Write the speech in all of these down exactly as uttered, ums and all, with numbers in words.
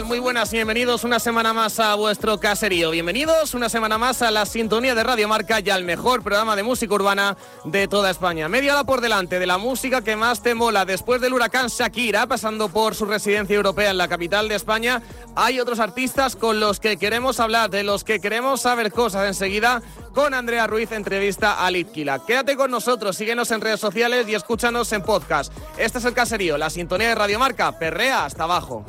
tal? Muy buenas y bienvenidos una semana más a vuestro caserío. Bienvenidos una semana más a la sintonía de Radio Marca y al mejor programa de música urbana de toda España. Media hora por delante de la música que más te mola. Después del huracán Shakira, pasando por su residencia europea en la capital de España, hay otros artistas con los que queremos hablar, de los que queremos saber cosas. Enseguida, con Andrea Ruiz, entrevista a Litkila. Quédate con nosotros, síguenos en redes sociales y escúchanos en podcast. Este es el caserío, la sintonía de Radio Marca. Perrea hasta abajo.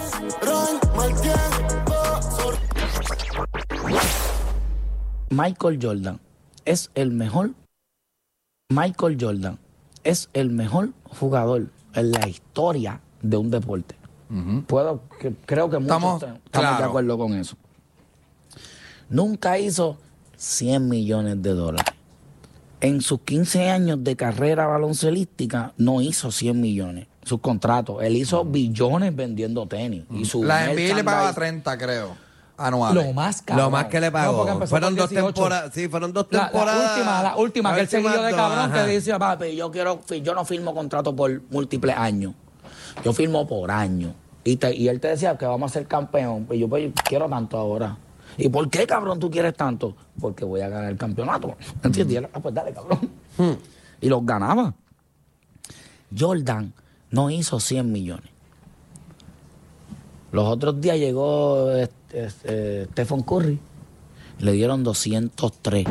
Michael Jordan es el mejor. Michael Jordan es el mejor jugador en la historia de un deporte. Uh-huh. Puedo, que, creo que muchos estamos, estamos claro. de acuerdo con eso. Nunca hizo cien millones de dólares. En sus quince años de carrera baloncelística no hizo cien millones. Sus contratos. Él hizo billones vendiendo tenis. Y su la N B A le pagaba treinta, creo, anuales. Lo más caro. Lo más que le pagó. No, fueron dos temporadas. Sí, fueron dos temporadas. La, la última, la última, la que él se dio de cabrón, ajá. que dice, papi, yo quiero, yo no firmo contrato por múltiples años. Yo firmo por año. Y, te, y él te decía que vamos a ser campeón. Y yo, pues, quiero tanto ahora. ¿Y por qué, cabrón, tú quieres tanto? Porque voy a ganar el campeonato. ¿Entiendes? Y él, ah, pues dale, cabrón. Hmm. Y los ganaba. Jordan no hizo cien millones. Los otros días llegó este, este, Stephen Curry. Le dieron doscientos tres.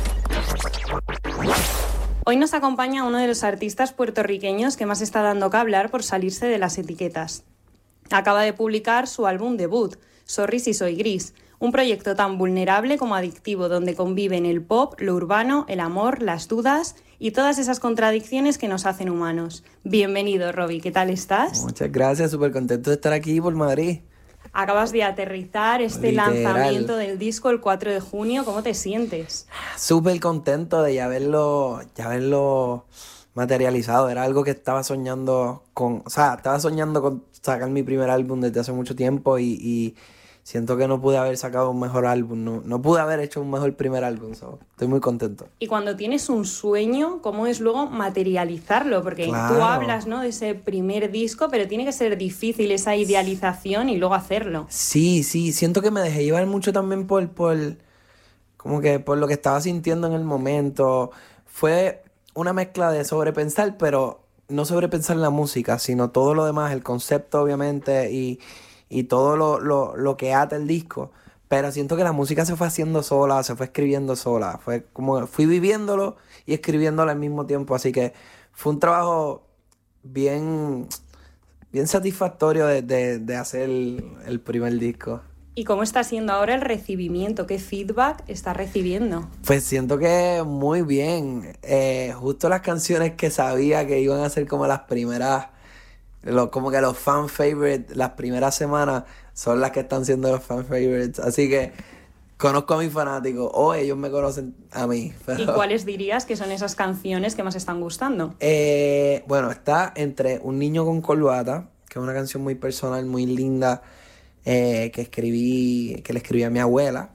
Hoy nos acompaña uno de los artistas puertorriqueños que más está dando que hablar por salirse de las etiquetas. Acaba de publicar su álbum debut, Sorry si soy gris, un proyecto tan vulnerable como adictivo, donde conviven el pop, lo urbano, el amor, las dudas y todas esas contradicciones que nos hacen humanos. Bienvenido, Robbie, ¿qué tal estás? Muchas gracias, súper contento de estar aquí por Madrid. Acabas de aterrizar este Literal. lanzamiento del disco el cuatro de junio, ¿cómo te sientes? Súper contento de ya verlo, ya verlo materializado. Era algo que estaba soñando con, o sea, estaba soñando con sacar mi primer álbum desde hace mucho tiempo y, y siento que no pude haber sacado un mejor álbum, no, no pude haber hecho un mejor primer álbum, so, estoy muy contento. Y cuando tienes un sueño, ¿cómo es luego materializarlo? Porque claro. tú hablas, ¿no?, de ese primer disco, pero tiene que ser difícil esa idealización y luego hacerlo. Sí, sí, siento que me dejé llevar mucho también por, por, como que por lo que estaba sintiendo en el momento. Fue una mezcla de sobrepensar, pero no sobrepensar la música, sino todo lo demás, el concepto obviamente y... y todo lo, lo, lo que ata el disco, pero siento que la música se fue haciendo sola, se fue escribiendo sola, fue como fui viviéndolo y escribiéndolo al mismo tiempo, así que fue un trabajo bien, bien satisfactorio de, de, de hacer el, el primer disco. ¿Y cómo está siendo ahora el recibimiento? ¿Qué feedback está recibiendo? Pues siento que muy bien, eh, justo las canciones que sabía que iban a ser como las primeras, Lo, como que los fan favorites, las primeras semanas son las que están siendo los fan favorites, así que conozco a mis fanáticos o ellos me conocen a mí. Pero... ¿Y cuáles dirías que son esas canciones que más están gustando? Eh, bueno, está entre Un niño con corbata, que es una canción muy personal, muy linda, eh, que escribí, que le escribí a mi abuela,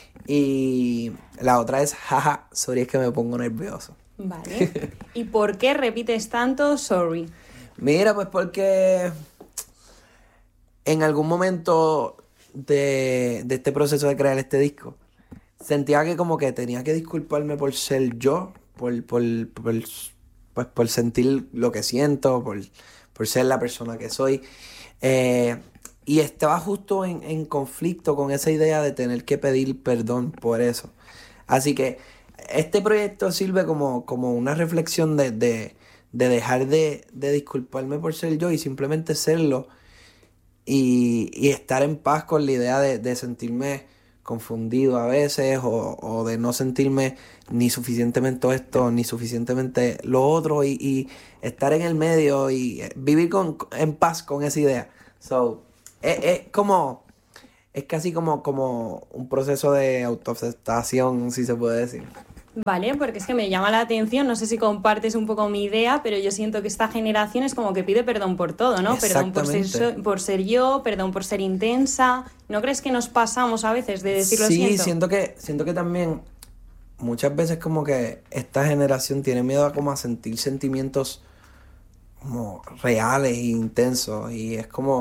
y la otra es Jaja, sorry, es que me pongo nervioso. Vale. ¿Y por qué repites tanto Sorry? Mira, pues porque en algún momento de, de este proceso de crear este disco, sentía que como que tenía que disculparme por ser yo, por, por, por, pues por sentir lo que siento, por, por ser la persona que soy. Eh, y estaba justo en, en conflicto con esa idea de tener que pedir perdón por eso. Así que este proyecto sirve como, como una reflexión de... de de dejar de, de disculparme por ser yo y simplemente serlo y, y estar en paz con la idea de, de sentirme confundido a veces o, o de no sentirme ni suficientemente esto ni suficientemente lo otro y, y estar en el medio y vivir con, en paz con esa idea. So, es, es como, es casi como, como un proceso de autoaceptación, si se puede decir. Vale, porque es que me llama la atención, no sé si compartes un poco mi idea, pero yo siento que esta generación es como que pide perdón por todo, ¿no? Perdón por ser, por ser yo, perdón por ser intensa. ¿No crees que nos pasamos a veces de decir lo siento? Sí, siento que, siento que también muchas veces como que esta generación tiene miedo a como a sentir sentimientos como reales e intensos y es como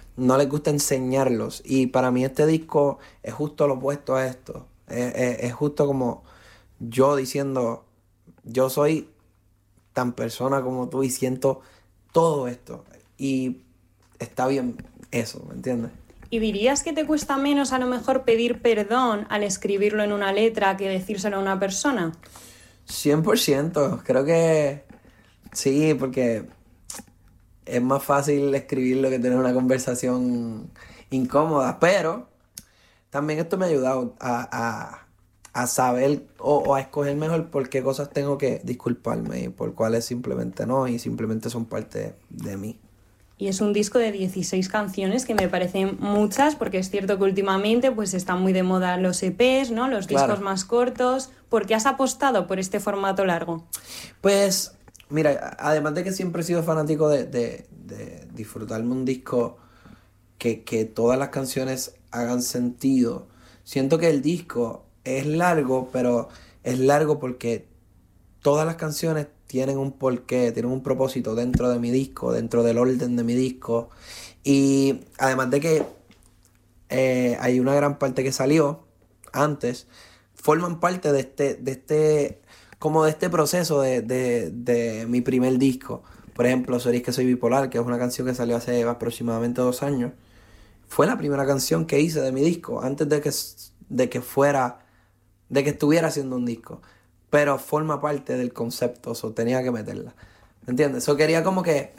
no les gusta enseñarlos. Y para mí este disco es justo lo opuesto a esto. Es, es, es justo como yo diciendo, yo soy tan persona como tú y siento todo esto. Y está bien eso, ¿me entiendes? ¿Y dirías que te cuesta menos a lo mejor pedir perdón al escribirlo en una letra que decírselo a una persona? cien por ciento. Creo que sí, porque es más fácil escribirlo que tener una conversación incómoda. Pero también esto me ha ayudado a, a, a saber o, o a escoger mejor por qué cosas tengo que disculparme y por cuáles simplemente no, y simplemente son parte de mí. Y es un disco de dieciséis canciones que me parecen muchas, porque es cierto que últimamente pues están muy de moda los E Pes, ¿no? Los discos Claro. más cortos. ¿Por qué has apostado por este formato largo? Pues, mira, además de que siempre he sido fanático de, de, de disfrutarme un disco que, que todas las canciones hagan sentido, siento que el disco es largo, pero es largo porque todas las canciones tienen un porqué, tienen un propósito dentro de mi disco, dentro del orden de mi disco. Y además de que eh, hay una gran parte que salió antes, forman parte de este, de este, como de este proceso de, de, de mi primer disco. Por ejemplo, Sorry que soy bipolar, que es una canción que salió hace aproximadamente dos años. Fue la primera canción que hice de mi disco, antes de que, de que fuera, de que estuviera haciendo un disco. Pero forma parte del concepto, so tenía que meterla. ¿Me entiendes? So quería como que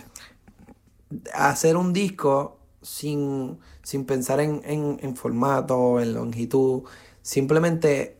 hacer un disco sin, sin pensar en, en, en formato, en longitud, simplemente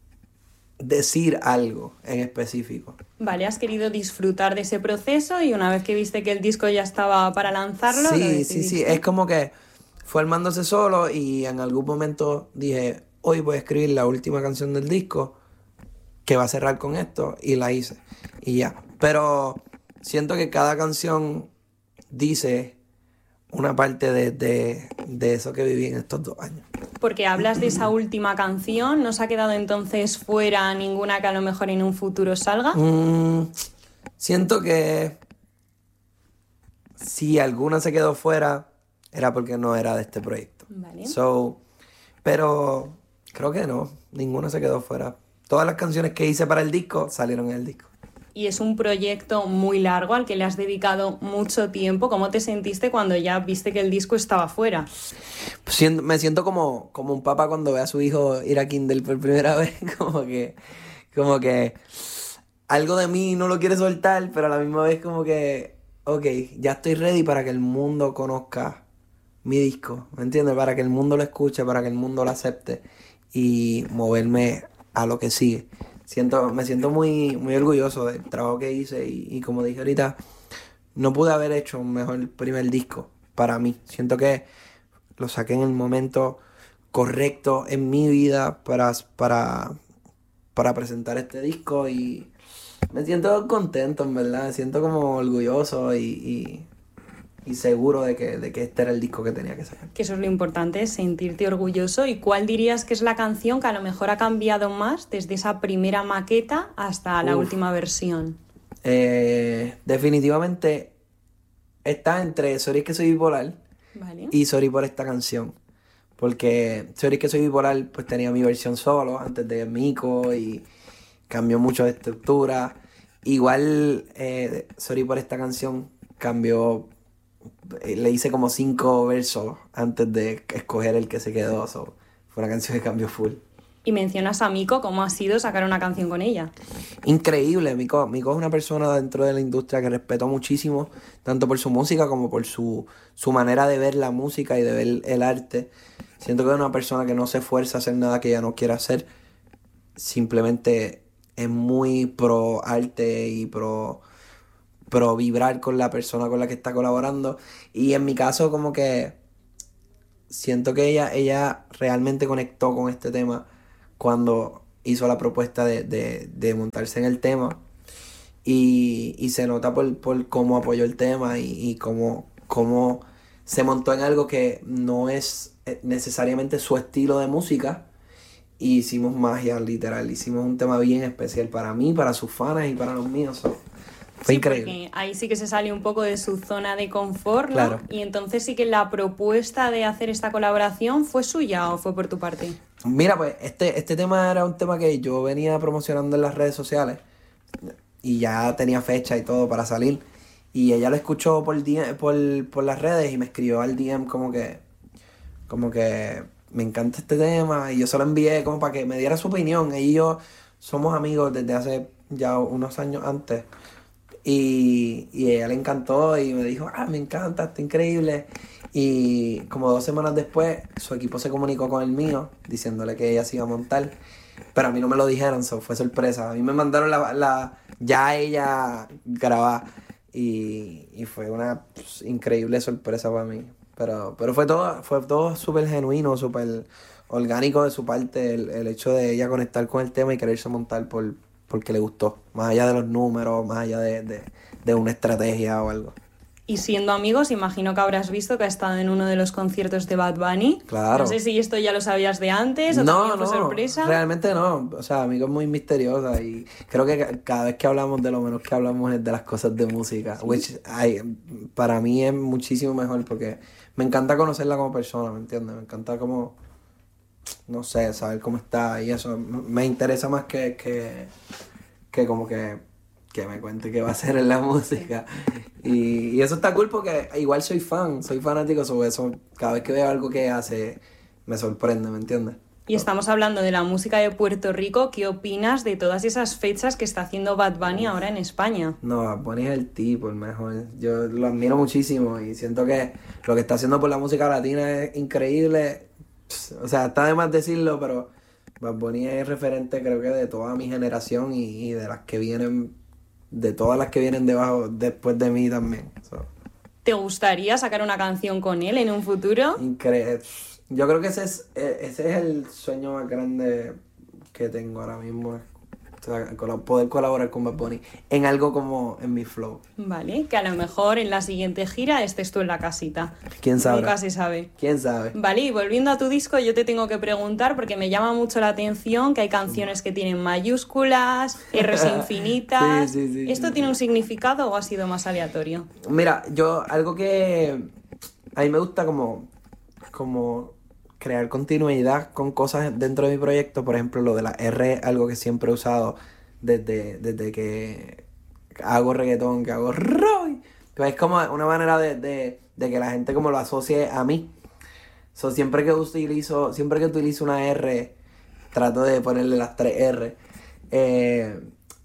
decir algo en específico. Vale, has querido disfrutar de ese proceso y una vez que viste que el disco ya estaba para lanzarlo... lo Sí, sí, decidiste. sí, es como que fue armándose solo y en algún momento dije, hoy voy a escribir la última canción del disco que va a cerrar con esto, y la hice y ya. Pero siento que cada canción dice una parte de, de, de eso que viví en estos dos años. Porque hablas de esa última canción, ¿no se ha quedado entonces fuera ninguna que a lo mejor en un futuro salga? Mm, siento que si alguna se quedó fuera era porque no era de este proyecto. Vale. So, pero creo que no, ninguna se quedó fuera. Todas las canciones que hice para el disco salieron en el disco. Y es un proyecto muy largo al que le has dedicado mucho tiempo. ¿Cómo te sentiste cuando ya viste que el disco estaba fuera? Siento, me siento como, como un papá cuando ve a su hijo ir a Kindle por primera vez. Como que, como que algo de mí no lo quiere soltar, pero a la misma vez como que, ok, ya estoy ready para que el mundo conozca mi disco, ¿me entiendes? Para que el mundo lo escuche, para que el mundo lo acepte y moverme a lo que sigue. Siento, me siento muy, muy orgulloso del trabajo que hice y, y como dije ahorita, no pude haber hecho un mejor primer disco para mí. Siento que lo saqué en el momento correcto en mi vida para, para, para presentar este disco y me siento contento, en verdad. Me siento como orgulloso y, y, y seguro de que, de que este era el disco que tenía que sacar. Que eso es lo importante, sentirte orgulloso. ¿Y cuál dirías que es la canción que a lo mejor ha cambiado más desde esa primera maqueta hasta la Uf. última versión? Eh, definitivamente está entre Sorry que soy bipolar Vale. y Sorry por esta canción. Porque Sorry que soy bipolar pues tenía mi versión solo antes de Mico y cambió mucho de estructura. Igual eh, Sorry por esta canción cambió, eh, le hice como cinco versos antes de escoger el que se quedó. So, fue una canción que cambió full. Y mencionas a Mico, ¿cómo ha sido sacar una canción con ella? Increíble, Mico. Mico es una persona dentro de la industria que respeto muchísimo, tanto por su música como por su, su manera de ver la música y de ver el arte. Siento que es una persona que no se esfuerza a hacer nada que ella no quiera hacer. Simplemente es muy pro arte y pro, pro vibrar con la persona con la que está colaborando. Y en mi caso como que siento que ella, ella realmente conectó con este tema cuando hizo la propuesta de, de, de montarse en el tema y, y se nota por, por cómo apoyó el tema y, y cómo, cómo se montó en algo que no es necesariamente su estilo de música y hicimos magia, literal, hicimos un tema bien especial para mí, para sus fans y para los míos. So, Fue sí, increíble. Porque ahí sí que se sale un poco de su zona de confort, ¿no? Claro. Y entonces sí que la propuesta de hacer esta colaboración, ¿fue suya o fue por tu parte? Mira, pues este, este tema era un tema que yo venía promocionando en las redes sociales y ya tenía fecha y todo para salir. Y ella lo escuchó por, D M, por, por las redes y me escribió al D M como que, como que me encanta este tema. Y yo se lo envié como para que me diera su opinión. Ella y yo somos amigos desde hace ya unos años antes. Y, y a ella le encantó y me dijo, ah, me encanta, está increíble. Y como dos semanas después, su equipo se comunicó con el mío, diciéndole que ella se iba a montar. Pero a mí no me lo dijeron, so fue sorpresa. A mí me mandaron la, la ya ella grabada. Y, y fue una pues, increíble sorpresa para mí. Pero, pero fue todo, fue todo súper genuino, súper orgánico de su parte, el, el hecho de ella conectar con el tema y quererse montar por, porque le gustó. Más allá de los números, más allá de, de, de una estrategia o algo. Y siendo amigos, imagino que habrás visto que ha estado en uno de los conciertos de Bad Bunny. Claro. No sé si esto ya lo sabías de antes o no, también fue no, sorpresa. Realmente no. O sea, amigos muy misteriosa y creo que cada vez que hablamos de lo menos que hablamos es de las cosas de música. ¿Sí? Which I, para mí es muchísimo mejor porque me encanta conocerla como persona, ¿me entiendes? Me encanta como, no sé, saber cómo está y eso. Me interesa más que, que, que como que, que me cuente qué va a hacer en la música. Y, y eso está cool porque igual soy fan, soy fanático sobre eso. Cada vez que veo algo que hace, me sorprende, ¿me entiendes? Y estamos hablando de la música de Puerto Rico. ¿Qué opinas de todas esas fechas que está haciendo Bad Bunny ahora en España? No, Bad Bunny es el tipo, el mejor. Yo lo admiro muchísimo y siento que lo que está haciendo por la música latina es increíble. O sea, está de más decirlo, pero Bad Bunny es referente creo que de toda mi generación y, y de las que vienen, de todas las que vienen debajo, después de mí también. So. ¿Te gustaría sacar una canción con él en un futuro? Increíble. Yo creo que ese es, ese es el sueño más grande que tengo ahora mismo. O sea, poder colaborar con Bad Bunny en algo como en mi flow. Vale, que a lo mejor en la siguiente gira estés tú en la casita. ¿Quién sabe? Nunca se sabe. ¿Quién sabe? Vale, y volviendo a tu disco, yo te tengo que preguntar, porque me llama mucho la atención que hay canciones que tienen mayúsculas, R's infinitas. Sí, sí, sí, ¿Esto sí, tiene sí. un significado o ha sido más aleatorio? Mira, yo algo que a mí me gusta como, como crear continuidad con cosas dentro de mi proyecto. Por ejemplo, lo de la R es algo que siempre he usado desde, desde que hago reggaetón, que hago rock. Es como una manera de, de, de que la gente como lo asocie a mí. So, siempre que utilizo, siempre que utilizo una R, trato de ponerle las tres R. Eh,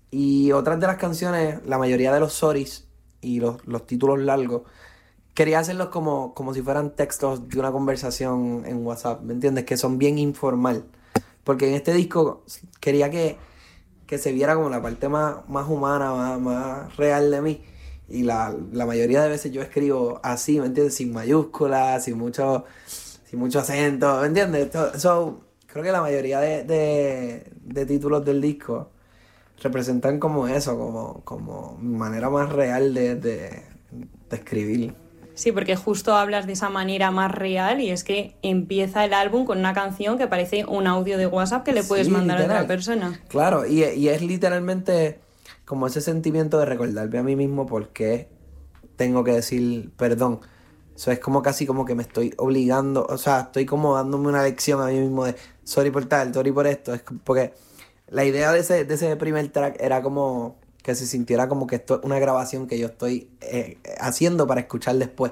y otras de las canciones, la mayoría de los sorries y los, los títulos largos, quería hacerlos como, como si fueran textos de una conversación en WhatsApp, ¿me entiendes? Que son bien informal. Porque en este disco quería que, que se viera como la parte más, más humana, más, más real de mí. Y la, la mayoría de veces yo escribo así, ¿me entiendes? Sin mayúsculas, sin mucho, sin mucho acento, ¿me entiendes? So, so, creo que la mayoría de, de, de títulos del disco representan como eso, como, como manera más real de, de, de escribir. Sí, porque justo hablas de esa manera más real y es que empieza el álbum con una canción que parece un audio de WhatsApp que le puedes Sí, mandar literal. a otra persona. Claro, y, y es literalmente como ese sentimiento de recordarme a mí mismo por qué tengo que decir perdón. Eso es como casi como que me estoy obligando, o sea, estoy como dándome una lección a mí mismo de sorry por tal, sorry por esto. Es porque la idea de ese, de ese primer track era como que se sintiera como que esto es una grabación que yo estoy eh, haciendo para escuchar después.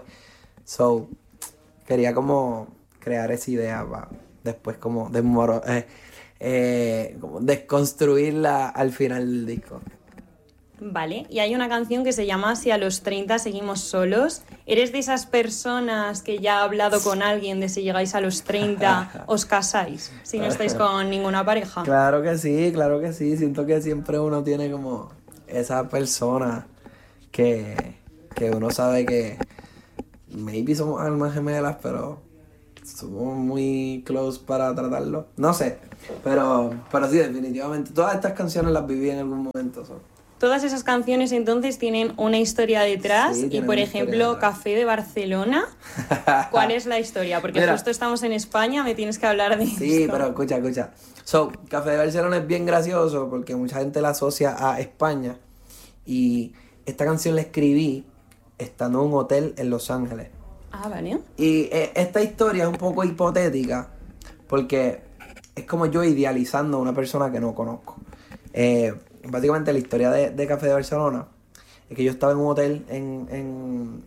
So, quería como crear esa idea para después como, desmoro, eh, eh, como desconstruirla al final del disco. Vale, y hay una canción que se llama Si a los treinta seguimos solos. ¿Eres de esas personas que ya ha hablado con alguien de si llegáis a los treinta os casáis? Si no estáis con ninguna pareja. Claro que sí, claro que sí. Siento que siempre uno tiene como esa persona que, que uno sabe que maybe somos almas gemelas, pero somos muy close para tratarlo. No sé, pero, pero sí, definitivamente. Todas estas canciones las viví en algún momento. So. Todas esas canciones entonces tienen una historia detrás Sí, y tienen por una ejemplo historia detrás. Café de Barcelona, ¿cuál es la historia? Porque Mira. justo estamos en España, me tienes que hablar de Sí, esto. pero escucha, escucha. So, Café de Barcelona es bien gracioso porque mucha gente la asocia a España y esta canción la escribí estando en un hotel en Los Ángeles. Ah, vale. Y eh, esta historia es un poco hipotética porque es como yo idealizando a una persona que no conozco. Eh, básicamente la historia de, de Café de Barcelona es que yo estaba en un hotel en, en,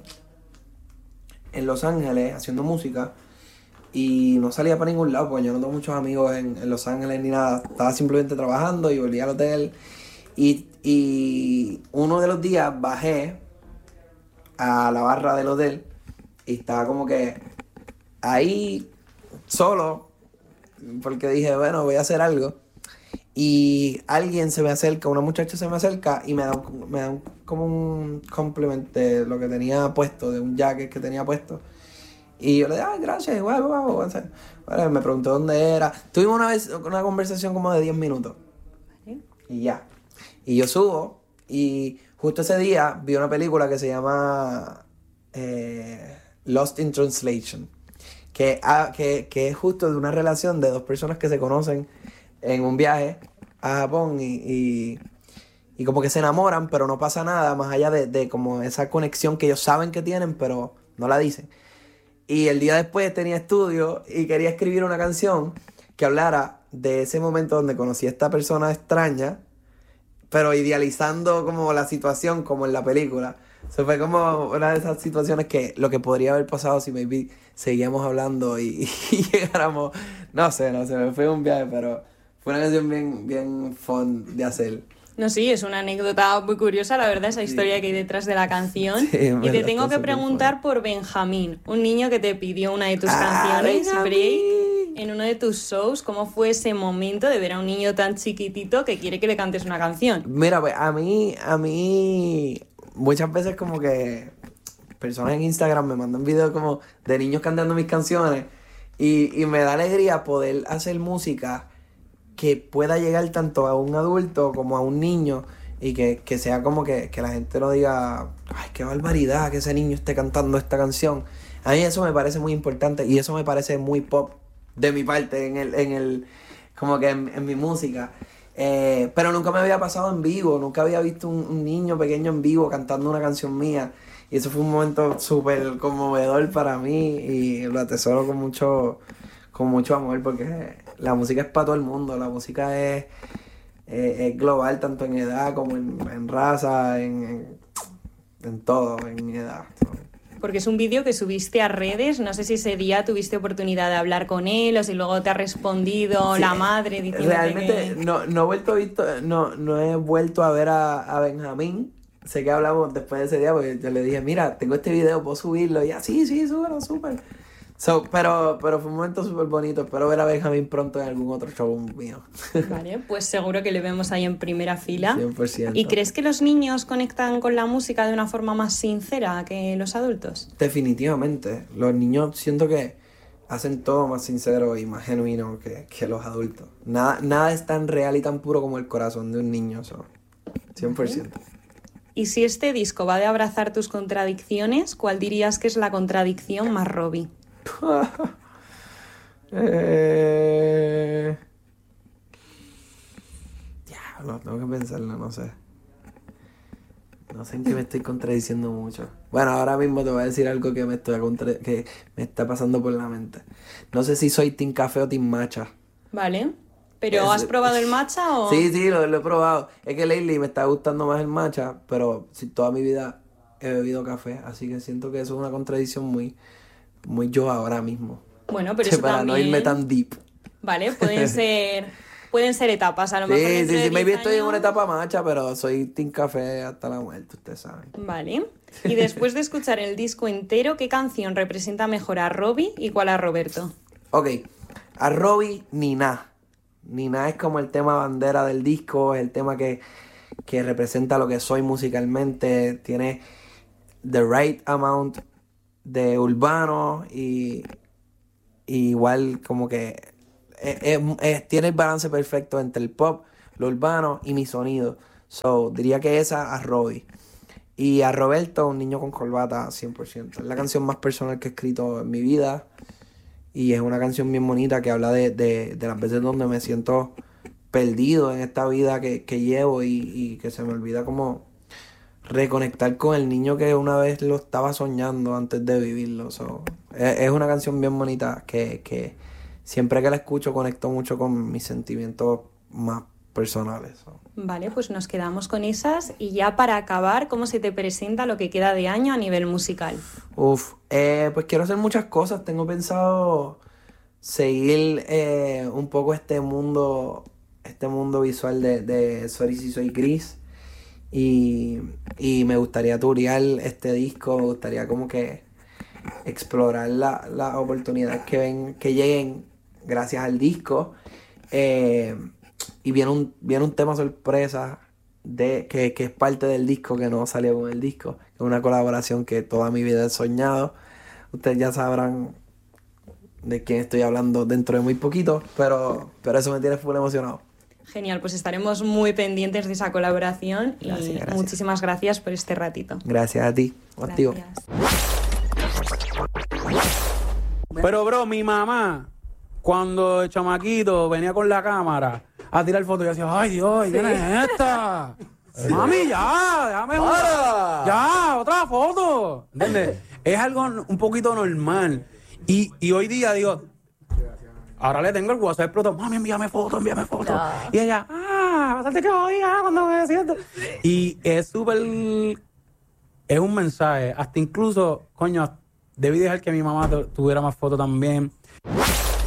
en Los Ángeles haciendo música y no salía para ningún lado porque yo no tengo muchos amigos en, en Los Ángeles ni nada. Estaba simplemente trabajando y volví al hotel y, y uno de los días bajé a la barra del hotel y estaba como que ahí solo porque dije, bueno, voy a hacer algo. Y alguien se me acerca, una muchacha se me acerca y me da, un, me da un, como un compliment de lo que tenía puesto, de un jacket que tenía puesto. Y yo le dije, ay, gracias, guau, guau, guau. Bueno, me preguntó dónde era. Tuvimos una vez una conversación como de diez minutos. ¿Sí? Y ya. Y yo subo y justo ese día vi una película que se llama eh, Lost in Translation. Que, ah, que, que es justo de una relación de dos personas que se conocen en un viaje a Japón y, y, y como que se enamoran, pero no pasa nada más allá de, de como esa conexión que ellos saben que tienen, pero no la dicen. Y el día después tenía estudio y quería escribir una canción que hablara de ese momento donde conocí a esta persona extraña, pero idealizando como la situación como en la película. O sea, fue como una de esas situaciones que lo que podría haber pasado si maybe seguíamos hablando y, y llegáramos, no sé, no sé, me fue un viaje, pero fue una canción bien, bien fun de hacer. No, sí, es una anécdota muy curiosa, la verdad, esa historia sí. que hay detrás de la canción. Sí, y te tengo que preguntar por Benjamín, un niño que te pidió una de tus ah, canciones, Benjamín. Break, en uno de tus shows. ¿Cómo fue ese momento de ver a un niño tan chiquitito que quiere que le cantes una canción? Mira, pues a mí, a mí, muchas veces como que personas en Instagram me mandan videos como de niños cantando mis canciones y, y me da alegría poder hacer música que pueda llegar tanto a un adulto como a un niño y que, que sea como que, que la gente no diga, ay, qué barbaridad que ese niño esté cantando esta canción. A mí eso me parece muy importante y eso me parece muy pop de mi parte en el, en el como que en, en mi música. Eh, pero nunca me había pasado en vivo, nunca había visto un, un niño pequeño en vivo cantando una canción mía y eso fue un momento súper conmovedor para mí y lo atesoro con mucho, con mucho amor porque la música es para todo el mundo, la música es, es, es global tanto en edad como en, en raza, en, en, en todo, en edad. Porque es un vídeo que subiste a redes, no sé si ese día tuviste oportunidad de hablar con él o si luego te ha respondido sí, la madre diciendo realmente que... no, no, he vuelto a visto, no, no he vuelto a ver a, a Benjamín. Sé que hablamos después de ese día porque yo le dije, mira, tengo este video, ¿puedo subirlo? Y ya, sí, sí, súbelo, súper. So, pero, pero fue un momento súper bonito. Espero ver a Benjamín pronto en algún otro show mío. Vale, pues seguro que le vemos ahí en primera fila. cien por ciento. ¿Y crees que los niños conectan con la música de una forma más sincera que los adultos? Definitivamente. Los niños siento que hacen todo más sincero y más genuino que, que los adultos. Nada, nada es tan real y tan puro como el corazón de un niño. So, cien por ciento. Vale. Y si este disco va de abrazar tus contradicciones, ¿cuál dirías que es la contradicción más Robbie? eh... Ya, no, tengo que pensarlo, no sé. No sé en qué me estoy contradiciendo mucho. Bueno, ahora mismo te voy a decir algo que me, estoy contra... que me está pasando por la mente. No sé si soy team café o team matcha. Vale. ¿Pero es... has probado el matcha o...? Sí, sí, lo, lo he probado. Es que lately me está gustando más el matcha, pero sí, toda mi vida he bebido café, así que siento que eso es una contradicción muy... muy yo ahora mismo. Bueno, pero que eso para también... no irme tan deep. Vale, pueden ser pueden ser etapas, a lo sí, mejor. Sí, sí, sí, maybe años... estoy en una etapa macha, pero soy team café hasta la muerte, ustedes saben. Vale. Y después de escuchar el disco entero, ¿qué canción representa mejor a Robbie y cuál a Roberto? Ok, a Robbie, Nina. Nina es como el tema bandera del disco, es el tema que, que representa lo que soy musicalmente, tiene the right amount de urbano y, y igual como que es, es, es, tiene el balance perfecto entre el pop, lo urbano y mi sonido. So, diría que esa a Robbie. Y a Roberto, Un niño con corbata, cien por ciento. Es la canción más personal que he escrito en mi vida. Y es una canción bien bonita que habla de, de, de las veces donde me siento perdido en esta vida que, que llevo y, y que se me olvida como reconectar con el niño que una vez lo estaba soñando antes de vivirlo. So, es, es una canción bien bonita que, que siempre que la escucho conecto mucho con mis sentimientos más personales. So. Vale, pues nos quedamos con esas. Y ya para acabar, ¿cómo se te presenta lo que queda de año a nivel musical? Uf, eh, pues quiero hacer muchas cosas. Tengo pensado seguir eh, un poco este mundo, este mundo visual de, de Sorry Si Soy Gris. Y, y me gustaría turear este disco, me gustaría como que explorar las la oportunidades que ven, que lleguen gracias al disco. Eh, y viene un, viene un tema sorpresa de, que, que es parte del disco, que no salió con el disco. Es una colaboración que toda mi vida he soñado. Ustedes ya sabrán de quién estoy hablando dentro de muy poquito, pero, pero eso me tiene full emocionado. Genial, pues estaremos muy pendientes de esa colaboración. Gracias, y gracias. Muchísimas gracias por este ratito. Gracias a ti, activo. Pero bro, mi mamá, cuando el chamaquito venía con la cámara a tirar fotos, yo decía, ay Dios, ¿quién es esta? Mami, ya, déjame jugar. Ya, otra foto. ¿Entiendes? Es algo un poquito normal. Y, y hoy día digo, ahora le tengo el WhatsApp explotado, mami, envíame fotos, envíame fotos. No. Y ella, ah, bastante que oiga cuando me siento. Y es súper, es un mensaje. Hasta incluso, coño, debí dejar que mi mamá tuviera más fotos también.